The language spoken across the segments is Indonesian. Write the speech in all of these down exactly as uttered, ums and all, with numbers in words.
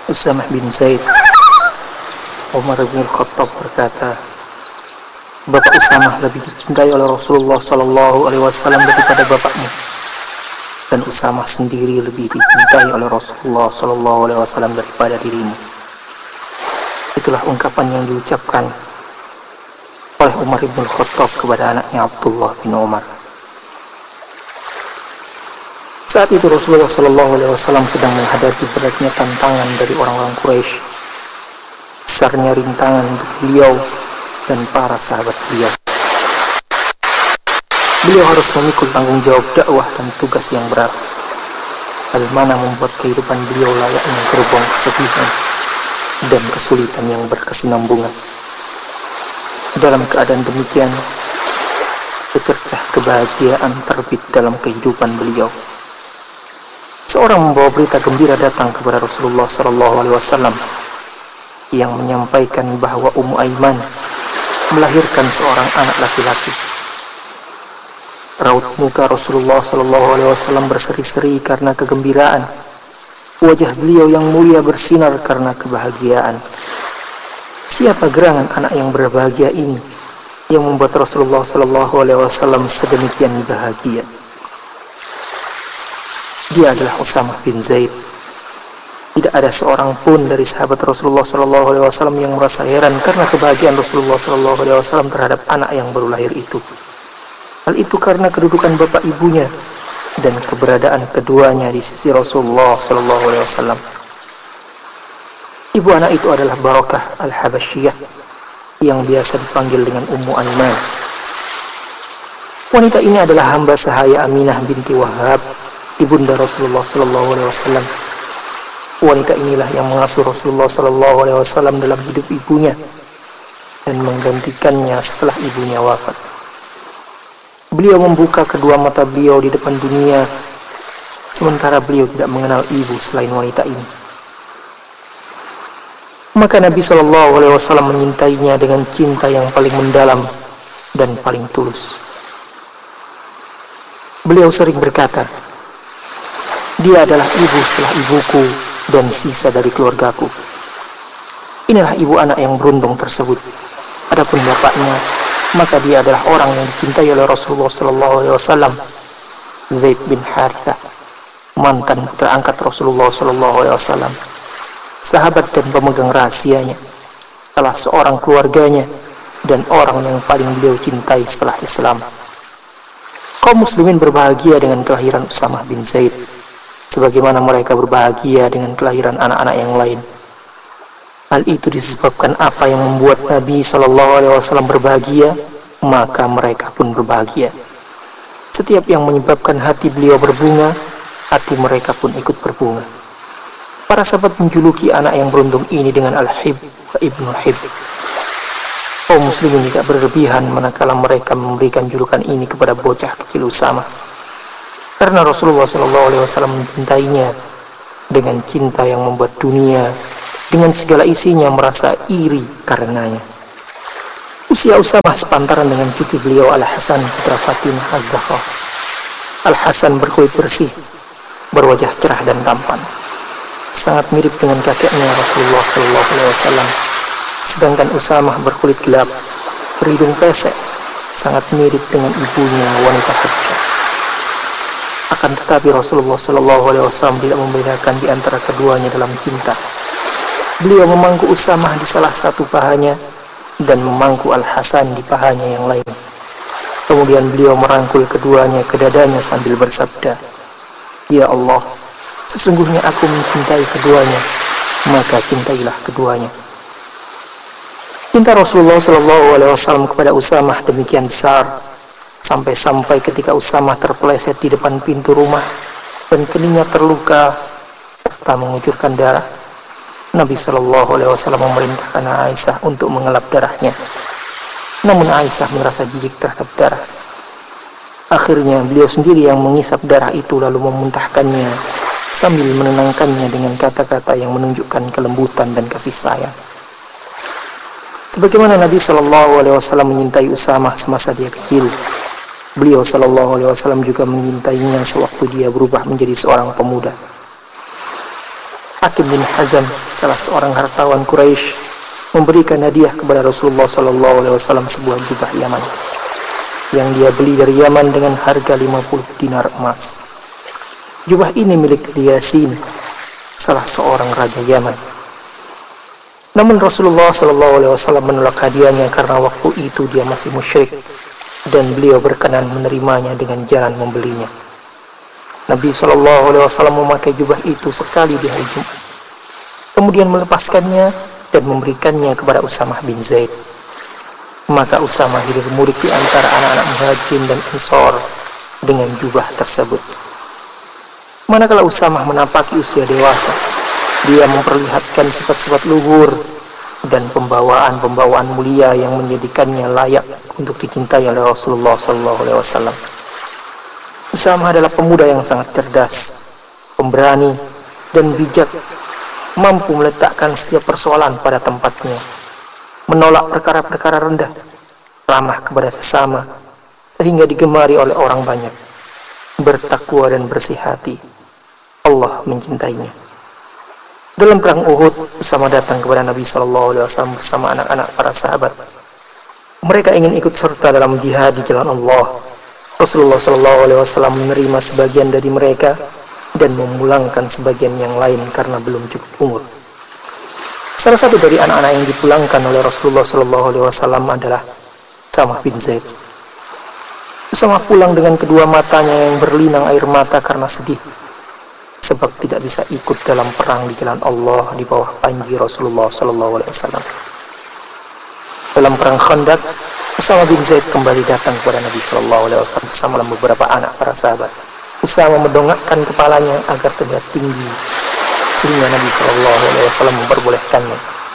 Usamah bin Zaid, Umar bin Khattab berkata, Bapak Usamah lebih dicintai oleh Rasulullah Sallallahu Alaihi Wasallam daripada bapakmu, dan Usamah sendiri lebih dicintai oleh Rasulullah Sallallahu Alaihi Wasallam daripada dirimu. Itulah ungkapan yang diucapkan oleh Umar bin Khattab kepada anaknya Abdullah bin Umar. Saat itu Rasulullah Sallallahu Alaihi Wasallam sedang menghadapi beratnya tantangan dari orang-orang Quraisy, besarnya rintangan untuk beliau dan para sahabat beliau. Beliau harus memikul tanggung jawab dakwah dan tugas yang berat, hal mana membuat kehidupan beliau layaknya gerbong kesedihan dan kesulitan yang berkesinambungan. Dalam keadaan demikian, secercah kebahagiaan terbit dalam kehidupan beliau. Seorang membawa berita gembira datang kepada Rasulullah Sallallahu Alaihi Wasallam yang menyampaikan bahwa Ummu Aiman melahirkan seorang anak laki-laki. Raut muka Rasulullah Sallallahu Alaihi Wasallam berseri-seri karena kegembiraan. Wajah beliau yang mulia bersinar karena kebahagiaan. Siapa gerangan anak yang berbahagia ini yang membuat Rasulullah Sallallahu Alaihi Wasallam sedemikian bahagia? Dia adalah Usamah bin Zaid. Tidak ada seorang pun dari sahabat Rasulullah Sallallahu Alaihi Wasallam yang merasa heran karena kebahagiaan Rasulullah Sallallahu Alaihi Wasallam terhadap anak yang baru lahir itu. Hal itu karena kedudukan bapak ibunya dan keberadaan keduanya di sisi Rasulullah Sallallahu Alaihi Wasallam. Ibu anak itu adalah Barakah al-Habasyiyah yang biasa dipanggil dengan Ummu Aiman. Wanita ini adalah hamba sahaya Aminah binti Wahab, ibunda Rasulullah Sallallahu Alaihi Wasallam. Wanita inilah yang mengasuh Rasulullah Sallallahu Alaihi Wasallam dalam hidup ibunya dan menggantikannya setelah ibunya wafat. Beliau membuka kedua mata beliau di depan dunia, sementara beliau tidak mengenal ibu selain wanita ini. Maka Nabi Sallallahu Alaihi Wasallam menyintainya dengan cinta yang paling mendalam dan paling tulus. Beliau sering berkata, dia adalah ibu setelah ibuku dan sisa dari keluargaku. Inilah ibu anak yang beruntung tersebut. Adapun bapaknya, maka dia adalah orang yang dicintai oleh Rasulullah Sallallahu Alaihi Wasallam, Zaid bin Harithah, mantan putra angkat Rasulullah Sallallahu Alaihi Wasallam, sahabat dan pemegang rahasianya, salah seorang keluarganya dan orang yang paling beliau cintai setelah Islam. Kaum muslimin berbahagia dengan kelahiran Usamah bin Zaid, sebagaimana mereka berbahagia dengan kelahiran anak-anak yang lain. Hal itu disebabkan apa yang membuat Nabi Sallallahu Alaihi Wasallam berbahagia, maka mereka pun berbahagia. Setiap yang menyebabkan hati beliau berbunga, hati mereka pun ikut berbunga. Para sahabat menjuluki anak yang beruntung ini dengan Al-Hib wa Ibnul Hib. Kaum muslimin tidak berlebihan manakala mereka memberikan julukan ini kepada bocah kecil Usamah, karena Rasulullah Sallallahu Alaihi Wasallam mencintainya dengan cinta yang membuat dunia dengan segala isinya merasa iri karenanya. Usia Usamah sepantaran dengan cucu beliau Al-Hasan putra Fatimah Az-Zahra. Al-Hasan berkulit bersih, berwajah cerah dan tampan, sangat mirip dengan kakeknya Rasulullah Sallallahu Alaihi Wasallam. Sedangkan Usamah berkulit gelap, berhidung pesek, sangat mirip dengan ibunya wanita Habasyah. Akan tetapi Rasulullah Sallallahu Alaihi Wasallam tidak membedakan di antara keduanya dalam cinta. Beliau memangku Usamah di salah satu pahanya dan memangku Al-Hasan di pahanya yang lain. Kemudian beliau merangkul keduanya ke dadanya sambil bersabda, "Ya Allah, sesungguhnya aku mencintai keduanya, maka cintailah keduanya." Cinta Rasulullah Sallallahu Alaihi Wasallam kepada Usamah demikian besar, sampai-sampai ketika Usamah terpeleset di depan pintu rumah dan keningnya terluka serta mengucurkan darah, Nabi Sallallahu Alaihi Wasallam memerintahkan Aisyah untuk mengelap darahnya. Namun Aisyah merasa jijik terhadap darah. Akhirnya beliau sendiri yang mengisap darah itu lalu memuntahkannya sambil menenangkannya dengan kata-kata yang menunjukkan kelembutan dan kasih sayang. Sebagaimana Nabi Sallallahu Alaihi Wasallam menyintai Usamah semasa dia kecil, beliau Sallallahu Alaihi Wasallam juga menyintainya sewaktu dia berubah menjadi seorang pemuda. Hakim bin Hazam, salah seorang hartawan Quraisy, memberikan hadiah kepada Rasulullah Sallallahu Alaihi Wasallam sebuah jubah Yaman yang dia beli dari Yaman dengan harga lima puluh dinar emas. Jubah ini milik Yasin, salah seorang raja Yaman. Namun Rasulullah Sallallahu Alaihi Wasallam menolak hadiahnya karena waktu itu dia masih musyrik dan beliau berkenan menerimanya dengan jalan membelinya. Nabi Sallallahu Alaihi Wasallam memakai jubah itu sekali di hari Jumat, kemudian melepaskannya dan memberikannya kepada Usamah bin Zaid. Maka Usamah hilir murid di antara anak-anak Muhajirin dan Ansor dengan jubah tersebut. Manakala Usamah menapaki usia dewasa, dia memperlihatkan sifat-sifat luhur dan pembawaan-pembawaan mulia yang menjadikannya layak untuk dicintai oleh Rasulullah Sallallahu Alaihi Wasallam. Usamah adalah pemuda yang sangat cerdas, pemberani, dan bijak, mampu meletakkan setiap persoalan pada tempatnya, menolak perkara-perkara rendah, ramah kepada sesama, sehingga digemari oleh orang banyak, bertakwa dan bersih hati. Allah mencintainya. Dalam perang Uhud, Usamah datang kepada Nabi Sallallahu Alaihi Wasallam bersama anak-anak para sahabat. Mereka ingin ikut serta dalam jihad di jalan Allah. Rasulullah Sallallahu Alaihi Wasallam menerima sebagian dari mereka dan memulangkan sebagian yang lain karena belum cukup umur. Salah satu dari anak-anak yang dipulangkan oleh Rasulullah Sallallahu Alaihi Wasallam adalah Usamah bin Zaid. Usamah pulang dengan kedua matanya yang berlinang air mata karena sedih, sebab tidak bisa ikut dalam perang di jalan Allah di bawah panji Rasulullah Sallallahu Alaihi Wasallam. Dalam perang Khandaq, Usamah bin Zaid kembali datang kepada Nabi Sallallahu Alaihi Wasallam bersama beberapa anak para sahabat. Usamah mendongakkan kepalanya agar terlihat tinggi, sehingga Nabi Sallallahu Alaihi Wasallam memperbolehkannya.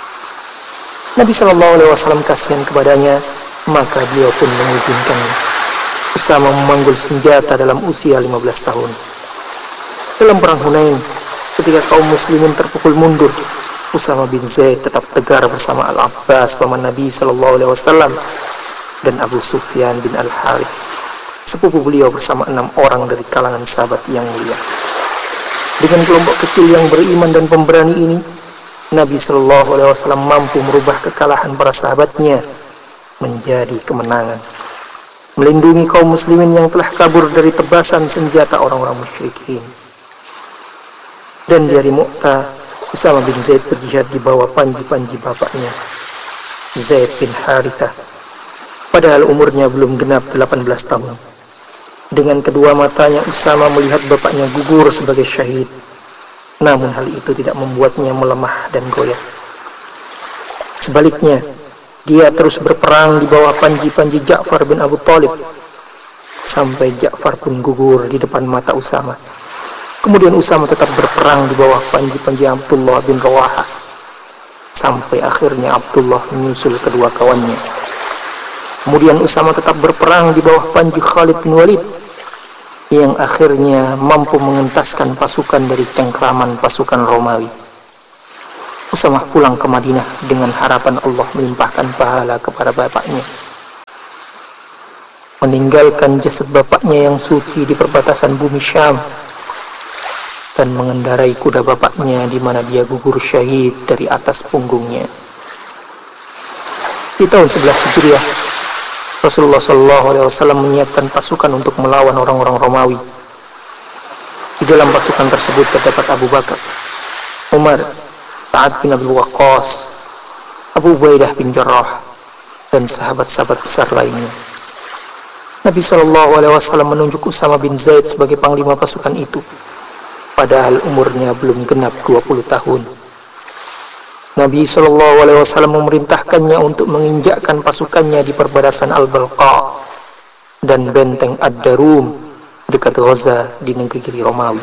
Nabi Sallallahu Alaihi Wasallam kasihan kepadanya, maka beliau pun mengizinkannya. Usamah memanggul senjata dalam usia lima belas tahun. Dalam perang Hunain, ketika kaum muslimin terpukul mundur, Usamah bin Zaid tetap tegar bersama Al-Abbas paman Nabi Sallallahu Alaihi Wasallam dan Abu Sufyan bin Al-Harith, sepupu beliau, bersama enam orang dari kalangan sahabat yang mulia. Dengan kelompok kecil yang beriman dan pemberani ini, Nabi Sallallahu Alaihi Wasallam mampu merubah kekalahan para sahabatnya menjadi kemenangan, melindungi kaum muslimin yang telah kabur dari tebasan senjata orang-orang musyrikin. Dan dari Mu'tah, Usamah bin Zaid berjihad di bawah panji-panji bapaknya, Zaid bin Harithah, padahal umurnya belum genap delapan belas tahun. Dengan kedua matanya Usamah melihat bapaknya gugur sebagai syahid, namun hal itu tidak membuatnya melemah dan goyah. Sebaliknya, dia terus berperang di bawah panji-panji Ja'far bin Abu Thalib, sampai Ja'far pun gugur di depan mata Usamah. Kemudian Usamah tetap berperang di bawah panji-panji Abdullah bin Rawaha, sampai akhirnya Abdullah menyusul kedua kawannya. Kemudian Usamah tetap berperang di bawah panji Khalid bin Walid, yang akhirnya mampu mengentaskan pasukan dari cengkraman pasukan Romawi. Usamah pulang ke Madinah dengan harapan Allah melimpahkan pahala kepada bapaknya, meninggalkan jasad bapaknya yang suci di perbatasan bumi Syam, dan mengendarai kuda bapaknya di mana dia gugur syahid dari atas punggungnya. Di tahun sebelas Hijriah, Rasulullah Shallallahu Alaihi Wasallam menyiapkan pasukan untuk melawan orang-orang Romawi. Di dalam pasukan tersebut terdapat Abu Bakar, Umar, Sa'ad bin Abi Waqqas, Abu Ubaidah bin Jarrah, dan sahabat-sahabat besar lainnya. Nabi Shallallahu Alaihi Wasallam menunjuk Usamah bin Zaid sebagai panglima pasukan itu, padahal umurnya belum genap dua puluh tahun. Nabi Shallallahu Alaihi Wasallam memerintahkannya untuk menginjakkan pasukannya di perbatasan Al-Balqa dan benteng Ad-Darum dekat Gaza di negeri Romawi.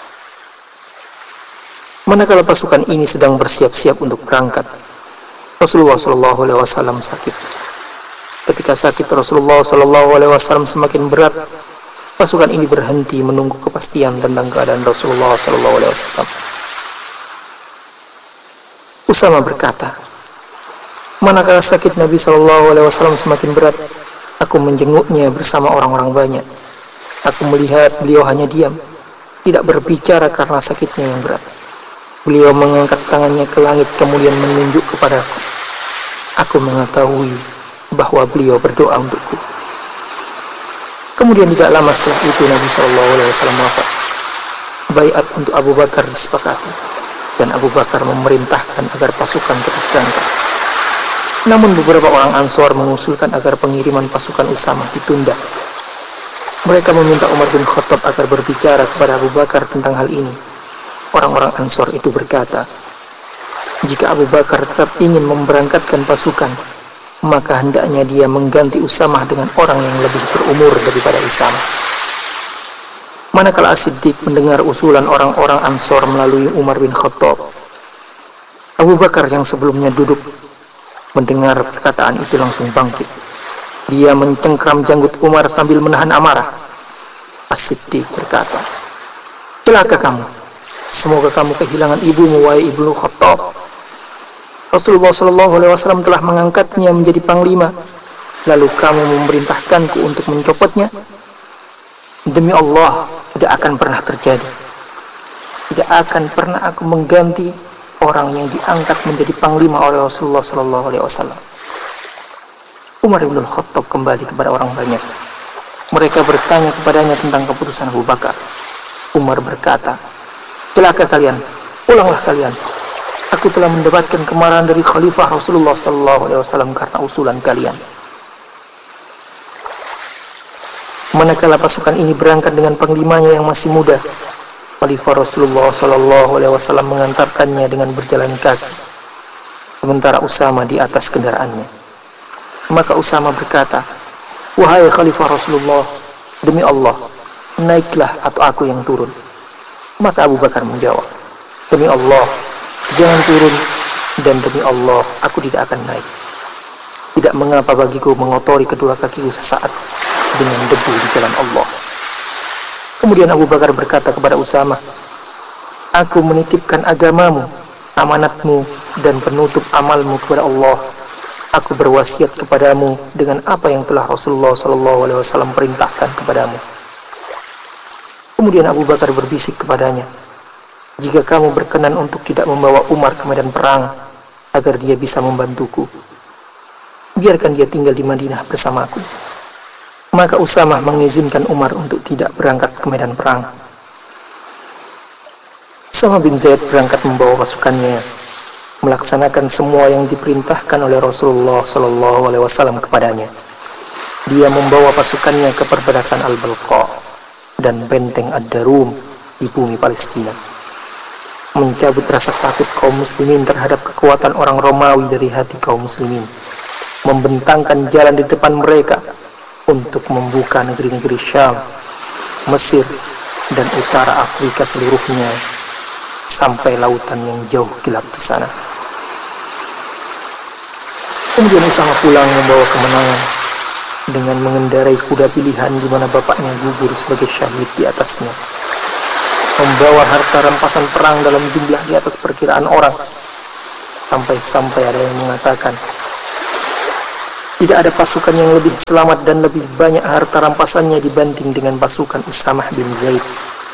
Manakala pasukan ini sedang bersiap-siap untuk berangkat, Rasulullah Shallallahu Alaihi Wasallam sakit. Ketika sakit Rasulullah Shallallahu Alaihi Wasallam semakin berat, pasukan ini berhenti menunggu kepastian tentang keadaan Rasulullah Shallallahu Alaihi Wasallam. Usamah berkata, manakala sakit Nabi Shallallahu Alaihi Wasallam semakin berat, aku menjenguknya bersama orang-orang banyak. Aku melihat beliau hanya diam, tidak berbicara karena sakitnya yang berat. Beliau mengangkat tangannya ke langit kemudian menunjuk kepadaku. Aku mengetahui bahwa beliau berdoa untukku. Kemudian tidak lama setelah itu Nabi Shallallahu Alaihi Wasallam wafat. Baiat untuk Abu Bakar disepakati dan Abu Bakar memerintahkan agar pasukan tetap berangkat. Namun beberapa orang Ansor mengusulkan agar pengiriman pasukan Usamah ditunda. Mereka meminta Umar bin Khattab agar berbicara kepada Abu Bakar tentang hal ini. Orang-orang Ansor itu berkata, jika Abu Bakar tetap ingin memberangkatkan pasukan, maka hendaknya dia mengganti Usamah dengan orang yang lebih berumur daripada Usamah. Manakala As-Siddiq mendengar usulan orang-orang Ansor melalui Umar bin Khattab, Abu Bakar yang sebelumnya duduk mendengar perkataan itu langsung bangkit. Dia mencengkram janggut Umar sambil menahan amarah. As-Siddiq berkata, celaka kamu, semoga kamu kehilangan ibumu, wahai Ibnu Khattab. Rasulullah Shallallahu Alaihi Wasallam telah mengangkatnya menjadi panglima, lalu kamu memerintahkanku untuk mencopotnya. Demi Allah, tidak akan pernah terjadi. Tidak akan pernah aku mengganti orang yang diangkat menjadi panglima oleh Rasulullah Shallallahu Alaihi Wasallam. Umar bin Khattab kembali kepada orang banyak. Mereka bertanya kepadanya tentang keputusan Abu Bakar. Umar berkata, celaka kalian, pulanglah kalian. Aku telah mendapatkan kemarahan dari Khalifah Rasulullah Shallallahu Alaihi Wasallam karena usulan kalian. Manakala pasukan ini berangkat dengan panglimanya yang masih muda, Khalifah Rasulullah Shallallahu Alaihi Wasallam mengantarkannya dengan berjalan kaki, sementara Usamah di atas kendaraannya. Maka Usamah berkata, wahai Khalifah Rasulullah, demi Allah, naiklah atau aku yang turun. Maka Abu Bakar menjawab, demi Allah, jangan turun, dan demi Allah, aku tidak akan naik. Tidak mengapa bagiku mengotori kedua kakiku sesaat dengan debu di jalan Allah. Kemudian Abu Bakar berkata kepada Usamah, aku menitipkan agamamu, amanatmu, dan penutup amalmu kepada Allah. Aku berwasiat kepadamu dengan apa yang telah Rasulullah Shallallahu Alaihi Wasallam perintahkan kepadamu. Kemudian Abu Bakar berbisik kepadanya, jika kamu berkenan untuk tidak membawa Umar ke medan perang agar dia bisa membantuku, biarkan dia tinggal di Madinah bersamaku. Maka Usamah mengizinkan Umar untuk tidak berangkat ke medan perang. Usamah bin Zaid berangkat membawa pasukannya, melaksanakan semua yang diperintahkan oleh Rasulullah Shallallahu Alaihi Wasallam kepadanya. Dia membawa pasukannya ke perbatasan Al-Balqa dan benteng Ad-Darum di bumi Palestina, mencabut rasa takut kaum muslimin terhadap kekuatan orang Romawi dari hati kaum muslimin, membentangkan jalan di depan mereka untuk membuka negeri-negeri Syam, Mesir, dan utara Afrika seluruhnya sampai lautan yang jauh gelap di sana. Kemudian Usamah pulang membawa kemenangan dengan mengendarai kuda pilihan di mana bapaknya gugur sebagai syahid di atasnya, membawa harta rampasan perang dalam jumlah di atas perkiraan orang, sampai-sampai ada yang mengatakan tidak ada pasukan yang lebih selamat dan lebih banyak harta rampasannya dibanding dengan pasukan Usamah bin Zaid.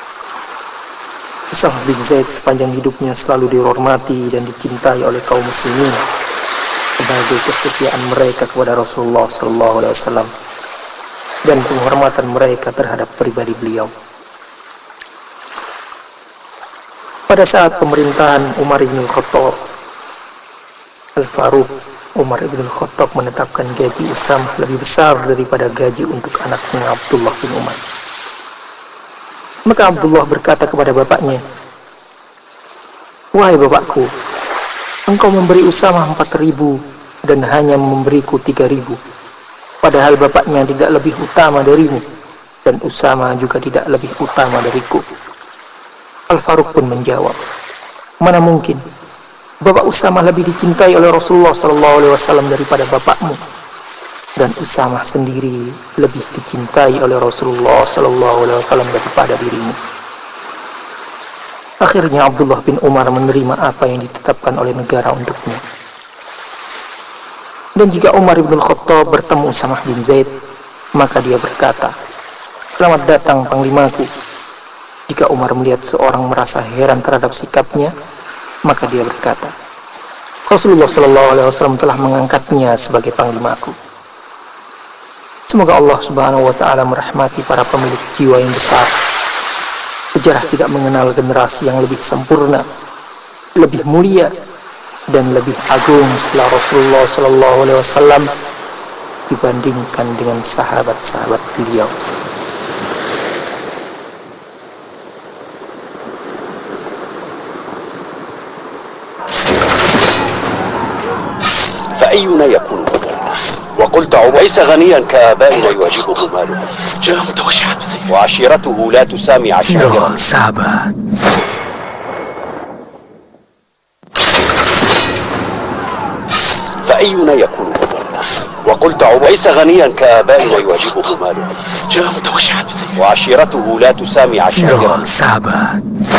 Usamah bin Zaid sepanjang hidupnya selalu dihormati dan dicintai oleh kaum muslimin sebagai kesetiaan mereka kepada Rasulullah Shallallahu Alaihi Wasallam dan penghormatan mereka terhadap pribadi beliau. Pada saat pemerintahan Umar bin Khattab, Al-Faruq Umar bin Khattab menetapkan gaji Usamah lebih besar daripada gaji untuk anaknya Abdullah bin Umar. Maka Abdullah berkata kepada bapaknya, wahai bapakku, engkau memberi Usamah empat ribu dan hanya memberiku tiga ribu, padahal bapaknya tidak lebih utama darimu dan Usamah juga tidak lebih utama dariku. Al-Faruq pun menjawab, mana mungkin, bapak Usamah lebih dicintai oleh Rasulullah Shallallahu Alaihi Wasallam daripada bapakmu, dan Usamah sendiri lebih dicintai oleh Rasulullah Shallallahu Alaihi Wasallam daripada dirimu. Akhirnya Abdullah bin Umar menerima apa yang ditetapkan oleh negara untuknya. Dan jika Umar bin Khattab bertemu Usamah bin Zaid, maka dia berkata, selamat datang panglimaku. Jika Umar melihat seorang merasa heran terhadap sikapnya, Maka dia berkata, Rasulullah Shallallahu Alaihi Wasallam telah mengangkatnya sebagai panglimaku. Semoga Allah Subhanahu Wa Taala merahmati para pemilik jiwa yang besar. Sejarah tidak mengenal generasi yang lebih sempurna, lebih mulia, dan lebih agung setelah Rasulullah Shallallahu Alaihi Wasallam dibandingkan dengan sahabat-sahabat beliau. فأينا يكون وقلت ليس غنيا كآبائنا يواجهه ماله وعشيرته لا تسامع شاعرا sahabat. فأينا يكون وقلت ليس غنيا كآبائنا يواجهه ماله وعشيرته لا تسامع شاعرا sahabat.